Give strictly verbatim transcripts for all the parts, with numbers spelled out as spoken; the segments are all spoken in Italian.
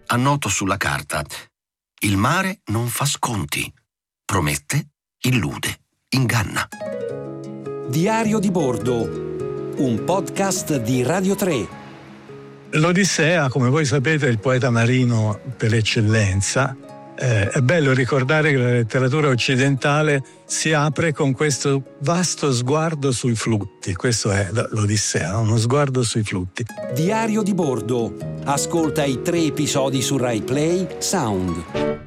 Annoto sulla carta. Il mare non fa sconti. Promette, illude, inganna. Diario di bordo, un podcast di Radio tre. L'Odissea, come voi sapete, è il poeta marino per eccellenza. Eh, è bello ricordare che la letteratura occidentale si apre con questo vasto sguardo sui flutti. Questo è l'Odissea, uno sguardo sui flutti. Diario di bordo. Ascolta i tre episodi su Rai Play Sound.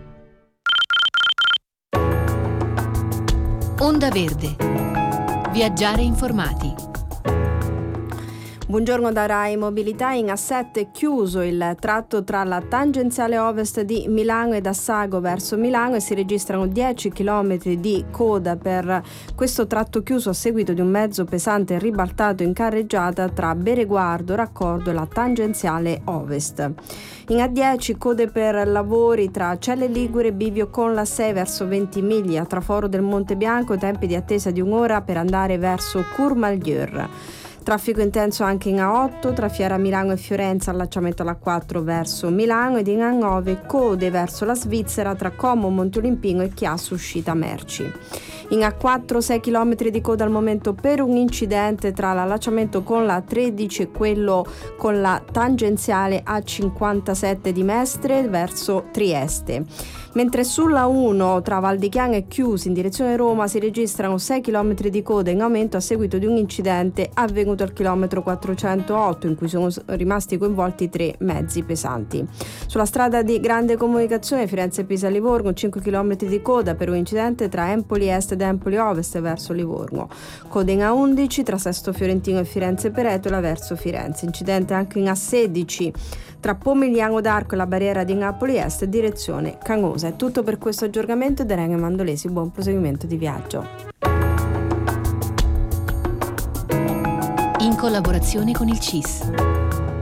Onda Verde. Viaggiare informati. Buongiorno da Rai Mobilità. In A sette è chiuso il tratto tra la tangenziale ovest di Milano e da Sago verso Milano e si registrano dieci chilometri di coda per questo tratto chiuso a seguito di un mezzo pesante ribaltato in carreggiata tra Bereguardo, Raccordo e la tangenziale ovest. In A dieci code per lavori tra Celle Ligure e Bivio con la sei verso Ventimiglia, Traforo del Monte Bianco, tempi di attesa di un'ora per andare verso Courmayeur. Traffico intenso anche in A otto tra Fiera Milano e Fiorenza, allacciamento alla quattro verso Milano, ed in A nove code verso la Svizzera tra Como, Monteolimpino e Chiasso uscita merci. In A quattro sei chilometri di coda al momento per un incidente tra l'allacciamento con la tredici e quello con la tangenziale A cinquantasette di Mestre verso Trieste. Mentre sulla uno tra Val di Chiana e Chiusi in direzione Roma si registrano sei chilometri di coda in aumento a seguito di un incidente avvenuto al chilometro quattrocentootto in cui sono rimasti coinvolti tre mezzi pesanti. Sulla strada di grande comunicazione Firenze-Pisa-Livorno cinque chilometri di coda per un incidente tra Empoli Est ed Empoli Ovest verso Livorno. Coda in A undici tra Sesto Fiorentino e Firenze-Peretola verso Firenze. Incidente anche in A sedici tra Pomigliano d'Arco e la barriera di Napoli Est direzione Canosa. È tutto per questo aggiornamento da Rene Mandolesi. Buon proseguimento di viaggio. In collaborazione con il C I S.